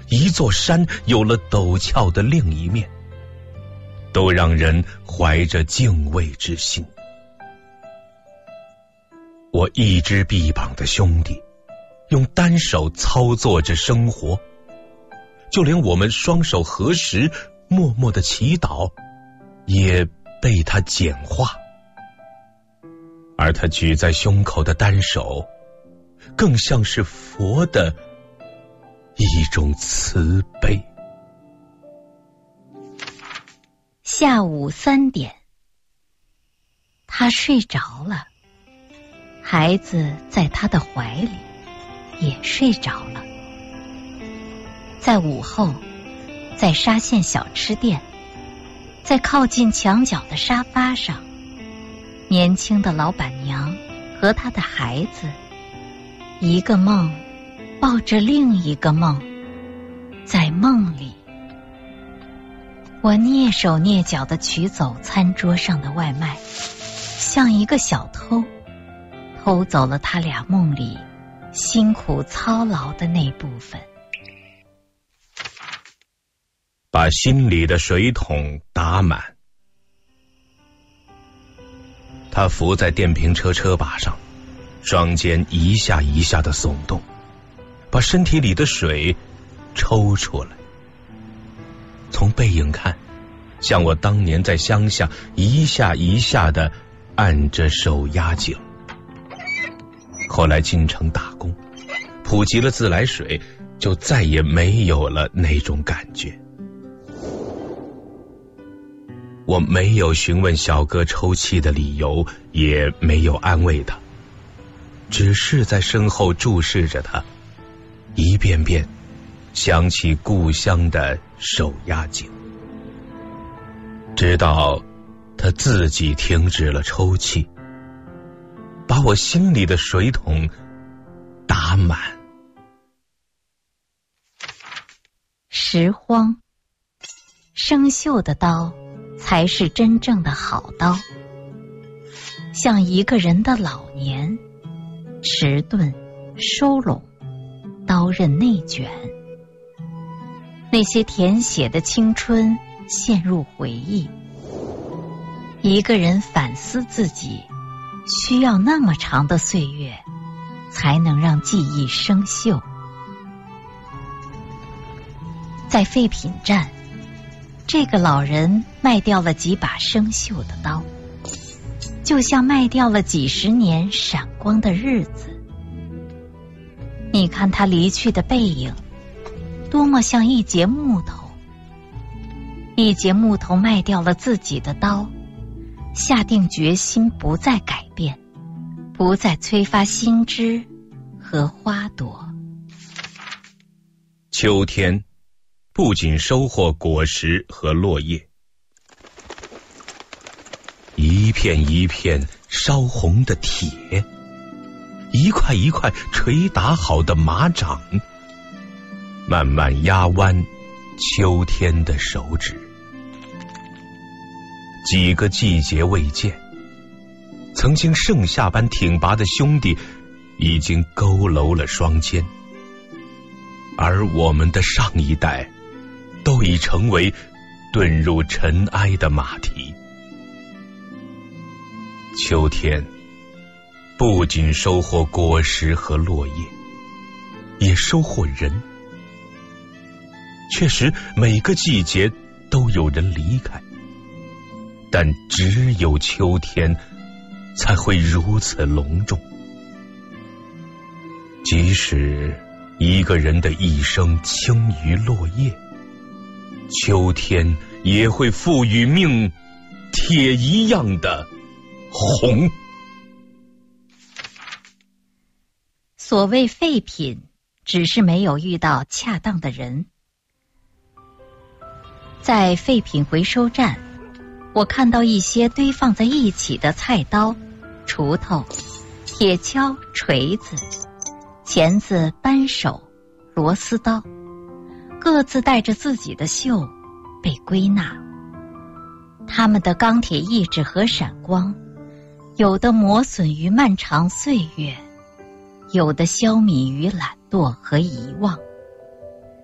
一座山有了陡峭的另一面，都让人怀着敬畏之心。我一只臂膀的兄弟，用单手操作着生活，就连我们双手合十默默的祈祷，也被他简化。而他举在胸口的单手，更像是佛的一种慈悲。 下午3点，他睡着了，孩子在他的怀里也睡着了。在午后，在沙县小吃店，在靠近墙角的沙发上，年轻的老板娘和她的孩子，一个梦抱着另一个梦，在梦里，我蹑手蹑脚地取走餐桌上的外卖，像一个小偷，偷走了他俩梦里辛苦操劳的那部分。 把心里的水桶打满。他伏在电瓶车车把上，双肩一下一下地耸动，把身体里的水抽出来。从背影看，像我当年在乡下一下一下地按着手压井。后来进城打工，普及了自来水，就再也没有了那种感觉。我没有询问小哥抽泣的理由，也没有安慰他，只是在身后注视着他，一遍遍想起故乡的手压井，直到他自己停止了抽泣，把我心里的水桶打满。 拾荒，生锈的刀才是真正的好刀。像一个人的老年，迟钝、收拢，刀刃内卷，那些填写的青春陷入回忆。一个人反思自己，需要那么长的岁月，才能让记忆生锈。在废品站，这个老人卖掉了几把生锈的刀，就像卖掉了几十年闪光的日子。你看他离去的背影，多么像一截木头。一截木头卖掉了自己的刀，下定决心不再改变，不再催发新枝和花朵。 秋天不仅收获果实和落叶，一片一片烧红的铁，一块一块捶打好的马掌，慢慢压弯秋天的手指。几个季节未见，曾经盛夏般挺拔的兄弟已经佝偻了双肩，而我们的上一代都已成为遁入尘埃的马蹄。秋天不仅收获果实和落叶，也收获人。确实每个季节都有人离开，但只有秋天才会如此隆重。即使一个人的一生轻于落叶，秋天也会赋予命铁一样的红。 所谓废品，只是没有遇到恰当的人。在废品回收站，我看到一些堆放在一起的菜刀、锄头、铁锹、锤子、钳子、扳手、螺丝刀，各自带着自己的锈被归纳。它们的钢铁意志和闪光，有的磨损于漫长岁月，有的消弭于懒惰和遗忘。